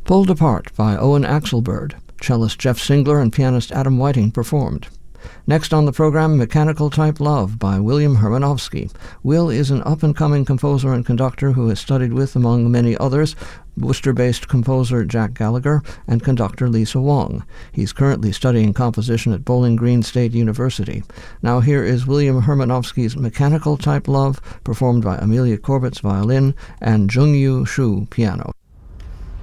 Pulled Apart by Owen Axelberg. Cellist Jeff Singler and pianist Adam Whiting performed. Next on the program, Mechanical Type Love by William Hermanovsky. Will is an up-and-coming composer and conductor who has studied with, among many others, Worcester-based composer Jack Gallagher and conductor Lisa Wong. He's currently studying composition at Bowling Green State University. Now here is William Hermanovsky's Mechanical Type Love, performed by Amelia Corbett's violin and Jungyu Shu piano.